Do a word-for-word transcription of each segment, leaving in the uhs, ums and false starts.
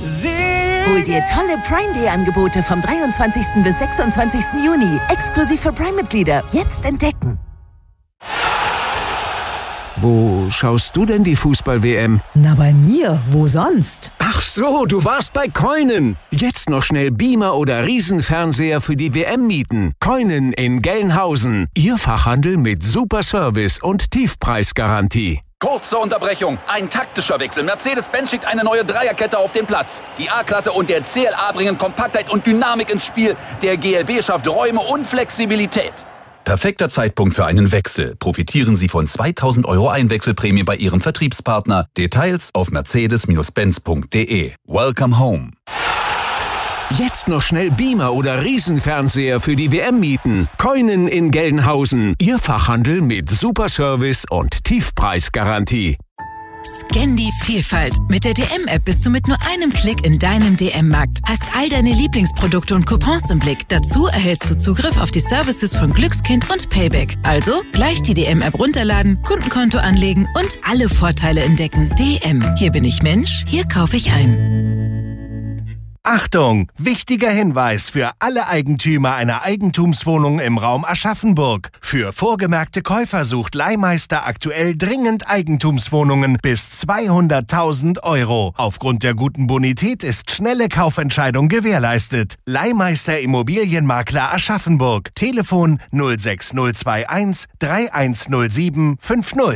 Hol dir tolle Prime Day Angebote vom dreiundzwanzigsten bis sechsundzwanzigsten Juni. Exklusiv für Prime-Mitglieder. Jetzt entdecken. Wo schaust du denn die Fußball-W M? Na, bei mir. Wo sonst? Ach so, du warst bei Koinen. Jetzt noch schnell Beamer oder Riesenfernseher für die W M mieten. Koinen in Gelnhausen. Ihr Fachhandel mit super Service und Tiefpreisgarantie. Kurze Unterbrechung. Ein taktischer Wechsel. Mercedes-Benz schickt eine neue Dreierkette auf den Platz. Die A-Klasse und der C L A bringen Kompaktheit und Dynamik ins Spiel. Der G L B schafft Räume und Flexibilität. Perfekter Zeitpunkt für einen Wechsel. Profitieren Sie von zweitausend Euro Einwechselprämie bei Ihrem Vertriebspartner. Details auf mercedes Benz punkt de. Welcome home. Jetzt noch schnell Beamer oder Riesenfernseher für die W M mieten. Koinen in Gelnhausen. Ihr Fachhandel mit super Service und Tiefpreisgarantie. Scan die Vielfalt. Mit der D M-App bist du mit nur einem Klick in deinem D M-Markt. Hast all deine Lieblingsprodukte und Coupons im Blick. Dazu erhältst du Zugriff auf die Services von Glückskind und Payback. Also gleich die D M-App runterladen, Kundenkonto anlegen und alle Vorteile entdecken. D M. Hier bin ich Mensch, hier kaufe ich ein. Achtung! Wichtiger Hinweis für alle Eigentümer einer Eigentumswohnung im Raum Aschaffenburg. Für vorgemerkte Käufer sucht Leihmeister aktuell dringend Eigentumswohnungen bis zweihunderttausend Euro. Aufgrund der guten Bonität ist schnelle Kaufentscheidung gewährleistet. Leihmeister Immobilienmakler Aschaffenburg. Telefon null sechs null zwei eins drei eins null sieben fünf null.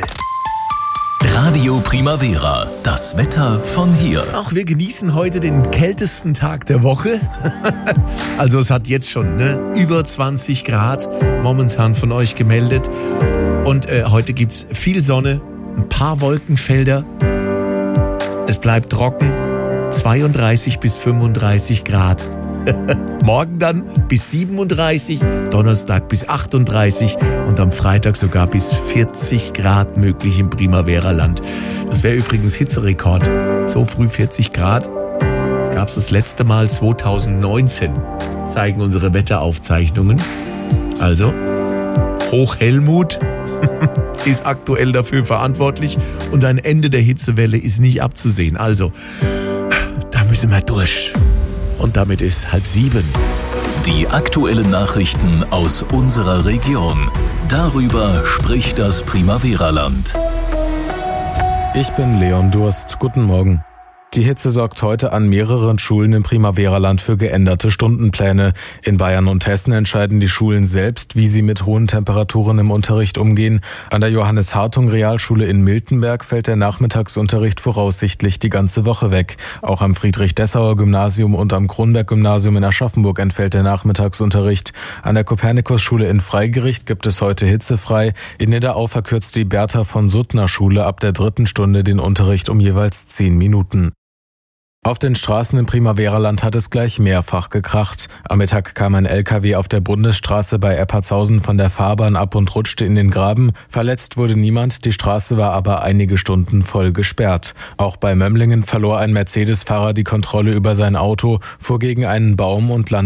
Radio Primavera, das Wetter von hier. Auch wir genießen heute den kältesten Tag der Woche. Also es hat jetzt schon ne, über zwanzig Grad momentan von euch gemeldet. Und äh, heute gibt es viel Sonne, ein paar Wolkenfelder. Es bleibt trocken, zweiunddreißig bis fünfunddreißig Grad. Morgen dann bis siebenunddreißig, Donnerstag bis achtunddreißig und am Freitag sogar bis vierzig Grad möglich im Primavera-Land. Das wäre übrigens Hitzerekord. So früh vierzig Grad gab es das letzte Mal zweitausendneunzehn, zeigen unsere Wetteraufzeichnungen. Also, Hoch Helmut ist aktuell dafür verantwortlich und ein Ende der Hitzewelle ist nicht abzusehen. Also, da müssen wir durch. Und damit ist halb sieben. Die aktuellen Nachrichten aus unserer Region. Darüber spricht das Primavera-Land. Ich bin Leon Durst. Guten Morgen. Die Hitze sorgt heute an mehreren Schulen im Primavera-Land für geänderte Stundenpläne. In Bayern und Hessen entscheiden die Schulen selbst, wie sie mit hohen Temperaturen im Unterricht umgehen. An der Johannes-Hartung-Realschule in Miltenberg fällt der Nachmittagsunterricht voraussichtlich die ganze Woche weg. Auch am Friedrich-Dessauer-Gymnasium und am Kronberg-Gymnasium in Aschaffenburg entfällt der Nachmittagsunterricht. An der Kopernikus-Schule in Freigericht gibt es heute hitzefrei. In Nidderau verkürzt die Bertha-von-Suttner-Schule ab der dritten Stunde den Unterricht um jeweils zehn Minuten. Auf den Straßen im Primavera-Land hat es gleich mehrfach gekracht. Am Mittag kam ein L K W auf der Bundesstraße bei Eppertshausen von der Fahrbahn ab und rutschte in den Graben. Verletzt wurde niemand, die Straße war aber einige Stunden voll gesperrt. Auch bei Mömlingen verlor ein Mercedes-Fahrer die Kontrolle über sein Auto, fuhr gegen einen Baum und landete